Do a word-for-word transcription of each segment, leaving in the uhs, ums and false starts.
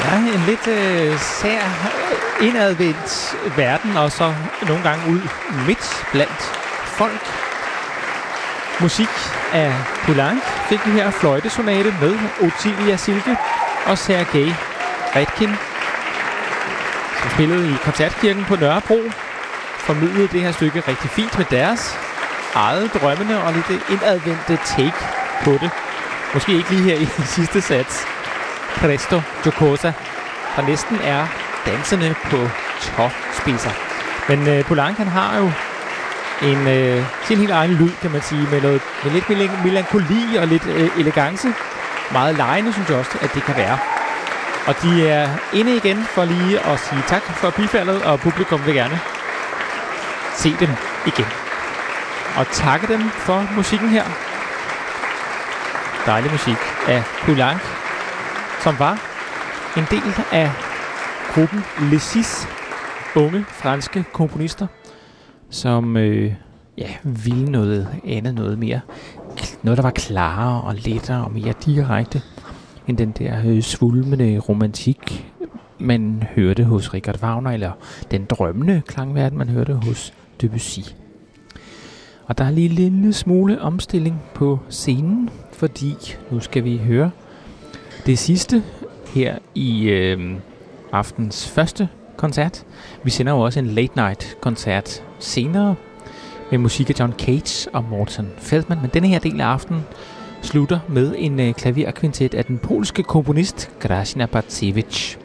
Ja, en lidt øh, sær indadvendt verden, og så nogle gange ud midt blandt folk. Musik af Poulenc fik vi her, fløjtesonate med Ottilia Silke og Sergej Redkin, som spillede i Koncertkirken på Nørrebro, formidlede det her stykke rigtig fint med deres eget drømmende og lidt indadvendte take på det. Måske ikke lige her i sidste sats. Presto Giocosa, der næsten er dansende på tåspidser. Men øh, Poulenc, han har jo en øh, sin helt egen lyd, kan man sige, med, noget, med lidt mel- melankoli og lidt øh, elegance. Meget lejende, synes jeg også, at det kan være. Og de er inde igen for lige at sige tak for bifaldet, og publikum vil gerne se dem igen. Og takke dem for musikken her. Dejlig musik af Poulenc, som var en del af gruppen Les Six, unge franske komponister, som øh, ja, ville noget andet, noget mere. Noget, der var klarere og lettere og mere direkte end den der øh, svulmende romantik, man hørte hos Richard Wagner, eller den drømmende klangverden, man hørte hos Debussy. Og der er lige en lille smule omstilling på scenen, fordi nu skal vi høre det sidste her i øh, aftens første koncert. Vi sender jo også en late night koncert senere med musik af John Cage og Morten Feldman, men denne her del af aftenen slutter med en øh, klaverkvintet af den polske komponist Grażyna Bacewicz.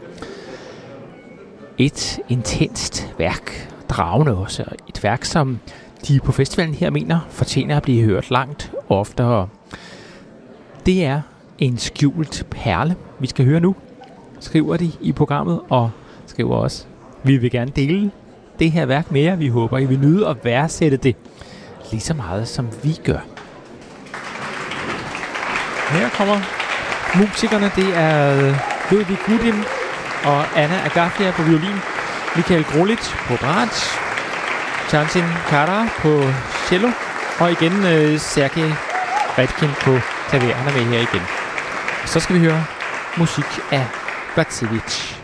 Et intenst værk, dragende også, et værk, som de på festivalen her mener fortjener at blive hørt langt oftere. Det er en skjult perle, vi skal høre nu, skriver de i programmet, og skriver også, vi vil gerne dele det her værk med jer. Vi håber, I vil nyde at værdsætte det lige så meget, som vi gør. Her kommer musikerne. Det er Ludwig Gudim og Anna Agafia på violin, Michael Grolit på bratsch, Chansin Kara på cello, og igen uh, Sergej Redkin på klaver. Han er med her igen. Så skal vi høre musik af Bacewicz.